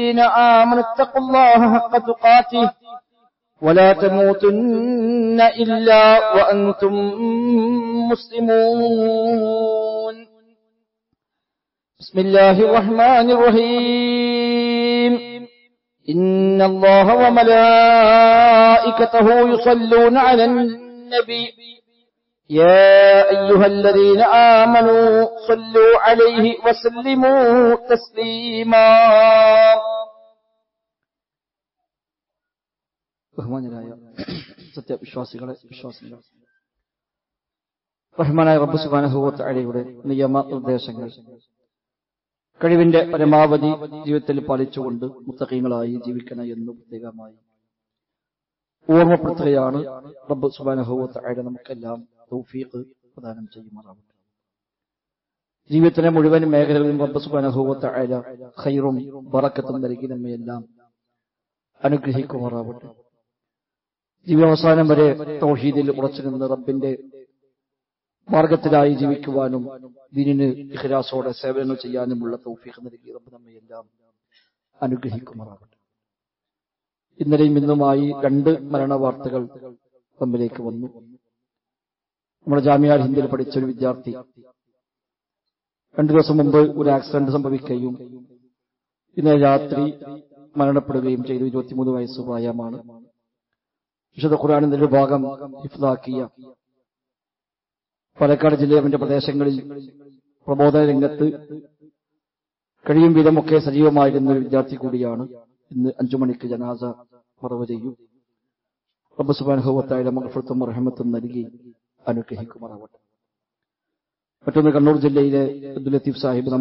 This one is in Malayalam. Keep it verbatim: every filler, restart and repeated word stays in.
الذين آمنوا اتقوا الله حق تقاته ولا تموتن إلا وأنتم مسلمون. بسم الله الرحمن الرحيم. إن الله وملائكته يصلون على النبي يا أيها الذين آمنوا صلوا عليه وسلموا تسليما. ബഹുമാന്യരായ സത്യവിശ്വാസികളെ വിശ്വാസികളെ, റഹ്മാനായ റബ്ബ് സുബ്ഹാനഹു വ തആലയുടെ നിയമ നിർദ്ദേശങ്ങൾ കഴിവിന്റെ പരമാവധി ജീവിതത്തിൽ പാലിച്ചുകൊണ്ട് മുത്തഖീങ്ങളായി ജീവിക്കണം എന്ന് പ്രത്യേകമായി ഓർമ്മപ്പെടുത്തുകയാണ്. റബ്ബ് സുബ്ഹാനഹു വ തആല നമുക്കെല്ലാം തൗഫീഖ് പ്രദാനം ചെയ്യുമാറാവട്ടെ. ജീവിതത്തിലെ മുഴുവൻ മേഖലകളിലും റബ്ബ് സുബ്ഹാനഹു വ തആല ഖൈറും ബറക്കത്തും നൽകി നമ്മയെല്ലാം അനുഗ്രഹിക്കുമാറാവട്ടെ. ജീവിതാവസാനം വരെ തൗഹീദിൽ ഉറച്ചു നിന്ന് റബ്ബിന്റെ മാർഗത്തിലായി ജീവിക്കുവാനും ദീനിന് ഇഖ്ലാസോടെ സേവനങ്ങൾ ചെയ്യാനുമുള്ള തൗഫീഖ് നൽകി റബ്ബ് നമ്മയെല്ലാം അനുഗ്രഹിക്കുമാറാവട്ടെ. ഇന്നലെയും ഇന്നുമായി രണ്ട് മരണവാർത്തകൾ തമ്മിലേക്ക് വന്നു. നമ്മുടെ ജാമിഅ ഹിന്ദിൽ പഠിച്ച ഒരു വിദ്യാർത്ഥി രണ്ടു ദിവസം മുമ്പ് ഒരു ആക്സിഡന്റ് സംഭവിക്കുകയും ഇന്നലെ രാത്രി മരണപ്പെടുകയും ചെയ്തു. ഇരുപത്തിമൂന്ന് വയസ്സ് പ്രായമാണ്. വിശുദ്ധ ഖുർആനിന്റെ ഒരു ഭാഗം ഹിഫ്ളാക്കിയ പാലക്കാട് ജില്ലയുടെ പ്രദേശങ്ങളിൽ പ്രബോധന രംഗത്ത് കഴിയും വിധമൊക്കെ സജീവമായിരുന്ന ഒരു വിദ്യാർത്ഥി കൂടിയാണ്. ഇന്ന് അഞ്ചു മണിക്ക് ജനാസ മറവ് ചെയ്യും. റബ്ബ് സുബ്ഹാനഹു വ തആല മഗ്ഫിറത്തും റഹ്മത്തും നൽകി അനുഗ്രഹിക്കുമാറാവട്ടെ. മറ്റൊന്ന് കണ്ണൂർ ജില്ലയിലെ അബ്ദുൽ ലത്തീഫ് സാഹിബ്